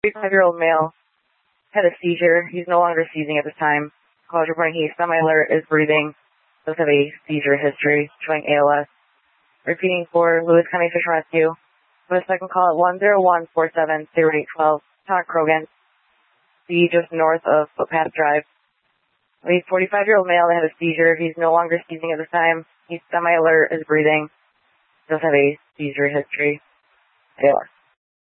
35-year-old male had a seizure. He's no longer seizing at this time. Call is reporting he's semi-alert, is breathing, does have a seizure history, showing ALS. Repeating for Lewis County Fish and Rescue. For the second call at 101-47-0812, Todd Krogan, be just north of Footpath Drive. A 45-year-old male that had a seizure. He's no longer seizing at this time. He's semi-alert, is breathing, does have a seizure history. ALS.